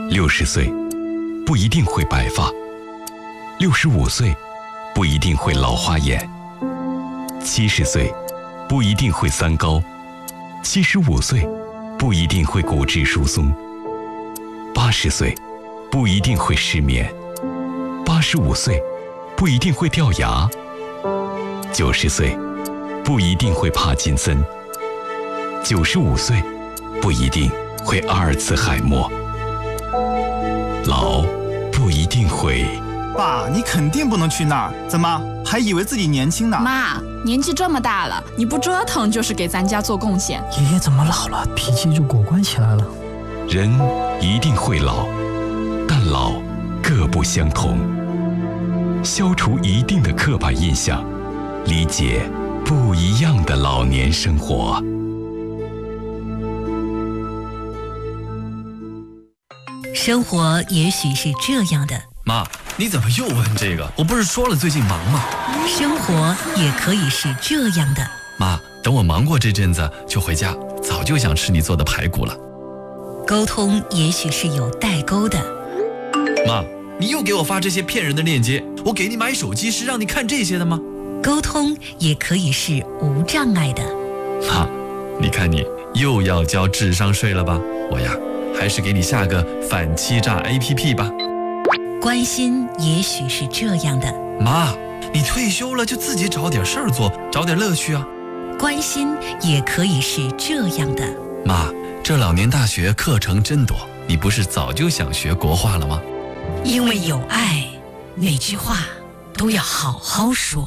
60岁不一定会白发，65岁不一定会老花眼，70岁不一定会三高，75岁不一定会骨质疏松，80岁不一定会失眠，85岁不一定会掉牙，90岁不一定会帕金森，95岁不一定会阿尔茨海默，老不一定会。 爸，你肯定不能去那儿，怎么还以为自己年轻呢？ 妈，年纪这么大了，你不折腾就是给咱家做贡献。 爷爷怎么老了，脾气就果断起来了？ 人一定会老，但老各不相同。消除一定的刻板印象，理解不一样的老年生活。 生活也许是这样的。 妈，你怎么又问这个？我不是说了最近忙吗？ 生活也可以是这样的。 妈，等我忙过这阵子就回家，早就想吃你做的排骨了。 沟通也许是有代沟的。 妈，你又给我发这些骗人的链接，我给你买手机是让你看这些的吗？ 沟通也可以是无障碍的。 妈，你看你又要交智商税了吧？我呀，还是给你下个反欺诈 APP 吧。 关心也许是这样的。 妈，你退休了就自己找点事儿做，找点乐趣啊。 关心也可以是这样的。 妈，这老年大学课程真多，你不是早就想学国画了吗？ 因为有爱，每句话都要好好说。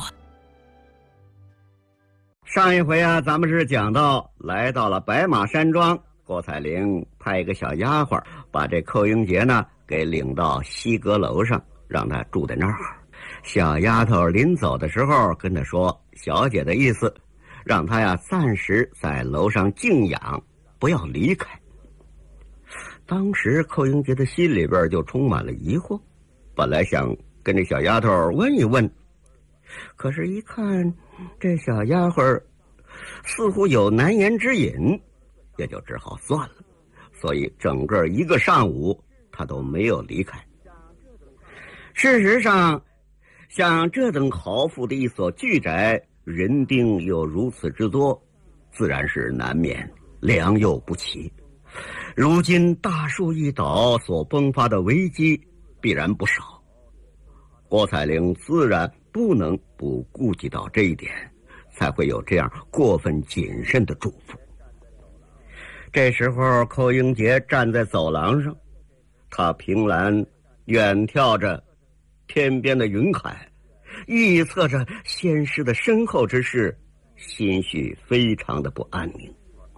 上一回啊，咱们是讲到来到了白马山庄，郭彩玲派一个小丫鬟把这寇英杰呢给领到西阁楼上，让他住在那儿。小丫头临走的时候跟他说，小姐的意思让他呀暂时在楼上静养，不要离开。当时寇英杰的心里边就充满了疑惑，本来想跟这小丫头问一问，可是一看这小丫鬟似乎有难言之隐，也就只好算了。所以整个一个上午他都没有离开。事实上，像这等豪富的一所巨宅，人丁又如此之多，自然是难免良莠不齐。如今大树一倒，所迸发的危机必然不少。郭彩玲自然不能不顾及到这一点，才会有这样过分谨慎的嘱咐。这时候寇英杰站在走廊上，他凭栏远眺着天边的云海，预测着先师的身后之事，心绪非常的不安宁。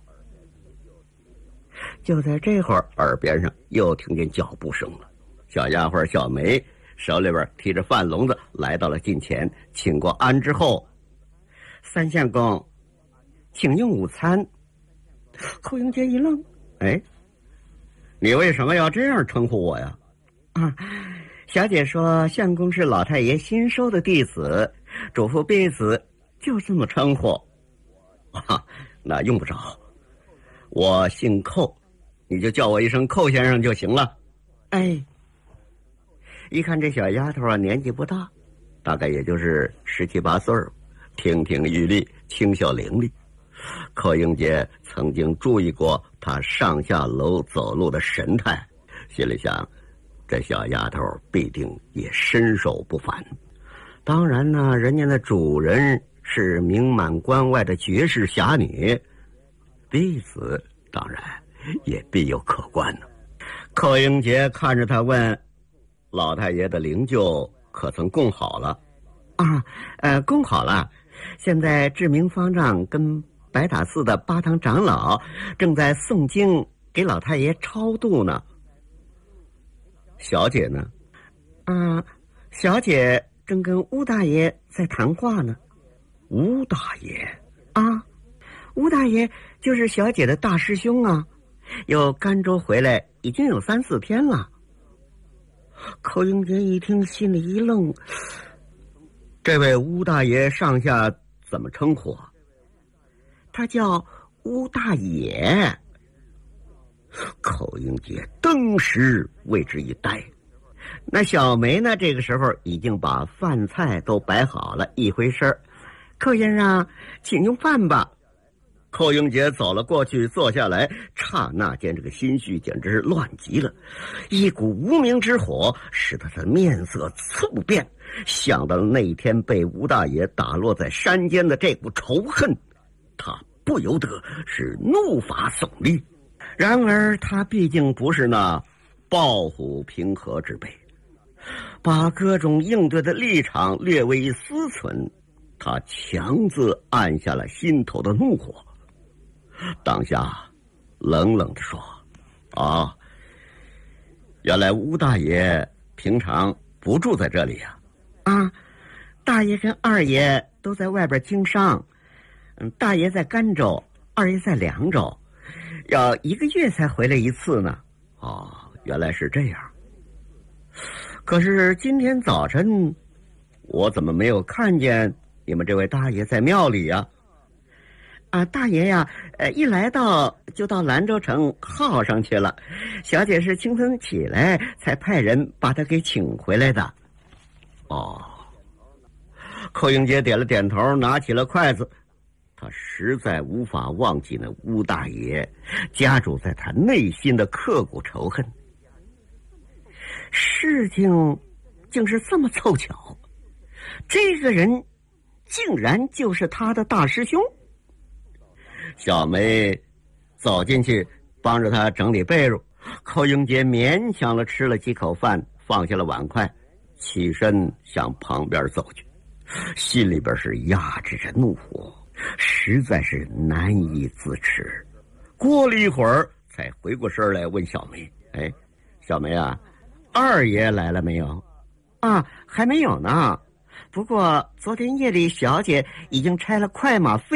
就在这会儿，耳边上又听见脚步声了。小丫鬟小梅手里边提着饭笼子来到了近前，请过安之后，三相公，请用午餐。寇英杰一愣，哎，你为什么要这样称呼我呀？啊，小姐说相公是老太爷新收的弟子，嘱咐婢子就这么称呼。啊，那用不着，我姓寇，你就叫我一声寇先生就行了。哎，一看这小丫头啊，年纪不大，大概也就是17、18岁，亭亭玉立，清秀伶俐。寇英杰曾经注意过她上下楼走路的神态，心里想，这小丫头必定也身手不凡。当然呢，人家的主人是名满关外的绝世侠女，婢子当然也必有可观呢。寇英杰看着他问，老太爷的灵柩可曾供好了？啊，供好了，现在志明方丈跟白塔寺的8堂长老正在诵经给老太爷超度呢。小姐呢？小姐正跟乌大爷在谈话呢。乌大爷？啊，乌大爷就是小姐的大师兄啊，由甘州回来已经有3、4天了。寇英杰一听心里一愣，这位乌大爷上下怎么称呼啊？他叫乌大爷。 寇英杰登时为之一呆。那小梅呢，这个时候已经把饭菜都摆好了，一回身，寇先生，请用饭吧。寇英杰走了过去，坐下来，刹那间这个心绪简直是乱极了，一股无名之火使得他面色猝变，想到了那一天被吴大爷打落在山间的这股仇恨，他不由得是怒发耸立。然而他毕竟不是那抱虎平和之辈，把各种应对的立场略为思忖，他强自按下了心头的怒火，当下冷冷地说：原来吴大爷平常不住在这里呀？大爷跟二爷都在外边经商，大爷在甘州，二爷在凉州，要1个月才回来一次呢。原来是这样。可是今天早晨我怎么没有看见你们这位大爷在庙里呀？大爷呀，一来到就到兰州城耗上去了，小姐是清晨起来才派人把他给请回来的。寇英杰点了点头，拿起了筷子。他实在无法忘记那吴大爷加注在他内心的刻骨仇恨。事情竟是这么凑巧，这个人竟然就是他的大师兄。小梅走进去帮着他整理被褥，寇英杰勉强了吃了几口饭，放下了碗筷，起身向旁边走去，心里边是压制着怒火，实在是难以自持。过了一会儿才回过身来问小梅：小梅啊，二爷来了没有？还没有呢，不过昨天夜里小姐已经拆了快马飞